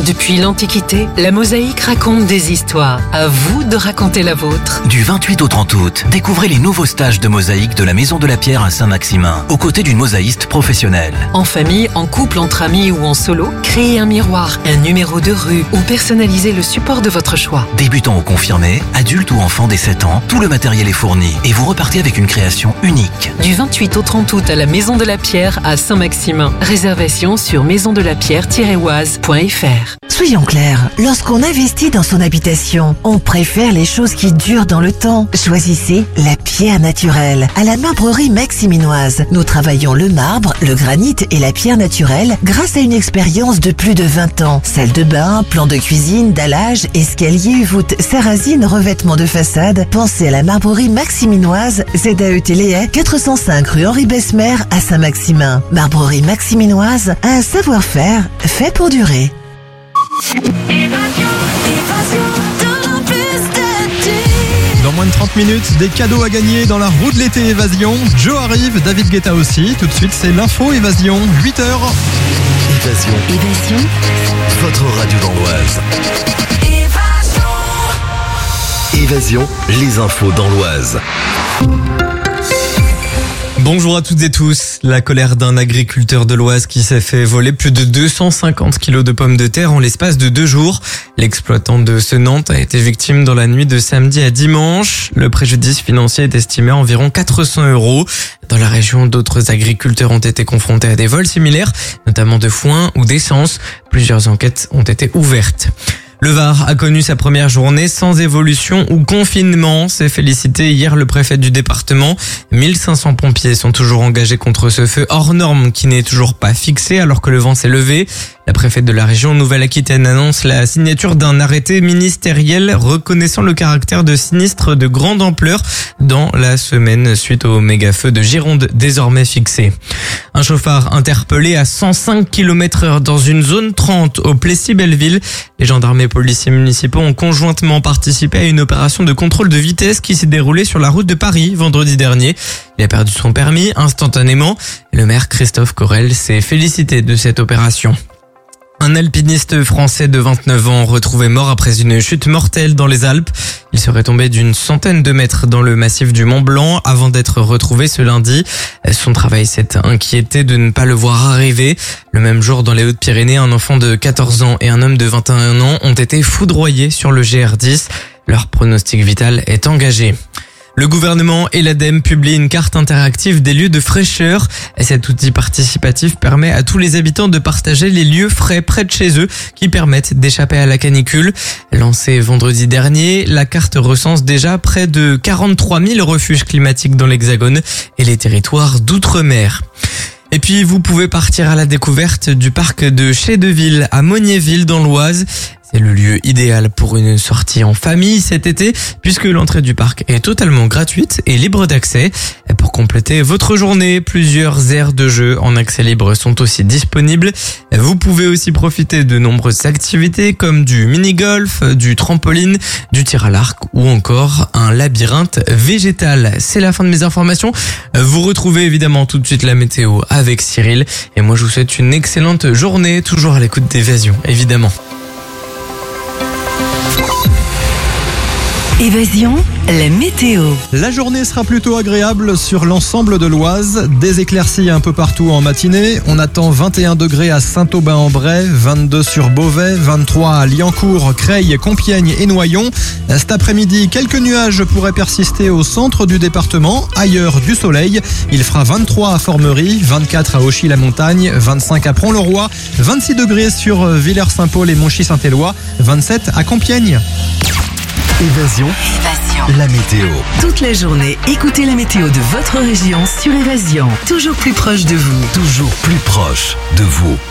Depuis l'Antiquité, la mosaïque raconte des histoires. À vous de raconter la vôtre. Du 28 au 30 août, découvrez les nouveaux stages de mosaïque de la Maison de la Pierre à Saint-Maximin, aux côtés d'une mosaïste professionnelle. En famille, en couple, entre amis ou en solo, créez un miroir, un numéro de rue ou personnalisez le support de votre choix. Débutant ou confirmé, adulte ou enfant dès 7 ans, tout le matériel est fourni et vous repartez avec une création unique. Du 28 au 30 août à la Maison de la Pierre à Saint-Maximin. Réservation sur maisondelapierre-oise.fr. Soyons clairs, lorsqu'on investit dans son habitation, on préfère les choses qui durent dans le temps. Choisissez la pierre naturelle. À la Marbrerie Maximinoise, nous travaillons le marbre, le granit et la pierre naturelle grâce à une expérience de plus de 20 ans. Salle de bain, plan de cuisine, dallage, escalier, voûte, sarrasine, revêtement de façade. Pensez à la Marbrerie Maximinoise, ZAE Téléais, 405 rue Henri Bessemer à Saint-Maximin. Marbrerie Maximinoise, un savoir-faire fait pour durer. Dans moins de 30 minutes, des cadeaux à gagner dans la roue de l'été Évasion. Joe arrive, David Guetta aussi. Tout de suite, c'est l'info Évasion, 8h. Évasion. Votre radio dans l'Oise. Évasion, les infos dans l'Oise. Bonjour à toutes et tous. La colère d'un agriculteur de l'Oise qui s'est fait voler plus de 250 kilos de pommes de terre en l'espace de 2 jours. L'exploitant de Senantes a été victime dans la nuit de samedi à dimanche. Le préjudice financier est estimé à environ 400 €. Dans la région, d'autres agriculteurs ont été confrontés à des vols similaires, notamment de foin ou d'essence. Plusieurs enquêtes ont été ouvertes. Le Var a connu sa première journée sans évolution ou confinement. S'est félicité hier le préfet du département. 1500 pompiers sont toujours engagés contre ce feu hors norme qui n'est toujours pas fixé alors que le vent s'est levé. La préfète de la région Nouvelle-Aquitaine annonce la signature d'un arrêté ministériel reconnaissant le caractère de sinistre de grande ampleur dans la semaine suite au méga-feu de Gironde désormais fixé. Un chauffard interpellé à 105 km/h dans une zone 30 au Plessis-Belleville. Les gendarmes et policiers municipaux ont conjointement participé à une opération de contrôle de vitesse qui s'est déroulée sur la route de Paris vendredi dernier. Il a perdu son permis instantanément. Le maire Christophe Corel s'est félicité de cette opération. Un alpiniste français de 29 ans retrouvé mort après une chute mortelle dans les Alpes. Il serait tombé d'une centaine de mètres dans le massif du Mont Blanc avant d'être retrouvé ce lundi. Son travail s'est inquiété de ne pas le voir arriver. Le même jour, dans les Hautes-Pyrénées, un enfant de 14 ans et un homme de 21 ans ont été foudroyés sur le GR10. Leur pronostic vital est engagé. Le gouvernement et l'ADEME publient une carte interactive des lieux de fraîcheur. Et cet outil participatif permet à tous les habitants de partager les lieux frais près de chez eux qui permettent d'échapper à la canicule. Lancée vendredi dernier, la carte recense déjà près de 43 000 refuges climatiques dans l'Hexagone et les territoires d'outre-mer. Et puis, vous pouvez partir à la découverte du parc de Chédeville à Mognéville dans l'Oise. C'est le lieu idéal pour une sortie en famille cet été puisque l'entrée du parc est totalement gratuite et libre d'accès. Et pour compléter votre journée, plusieurs aires de jeu en accès libre sont aussi disponibles. Vous pouvez aussi profiter de nombreuses activités comme du mini-golf, du trampoline, du tir à l'arc ou encore un labyrinthe végétal. C'est la fin de mes informations. Vous retrouvez évidemment tout de suite la météo avec Cyril. Et moi je vous souhaite une excellente journée, toujours à l'écoute d'Évasion évidemment. Évasion, la météo. La journée sera plutôt agréable sur l'ensemble de l'Oise. Des éclaircies un peu partout en matinée. On attend 21 degrés à Saint-Aubin-en-Bray, 22 sur Beauvais, 23 à Liancourt, Creil, Compiègne et Noyon. Cet après-midi, quelques nuages pourraient persister au centre du département. Ailleurs, du soleil. Il fera 23 à Formerie, 24 à Auchy-la-Montagne, 25 à Pont-le-Roi, 26 degrés sur Villers-Saint-Paul et Monchy-Saint-Éloi, 27 à Compiègne. Évasion, la météo. Toute la journée, écoutez la météo de votre région sur Évasion. Toujours plus proche de vous. Toujours plus proche de vous.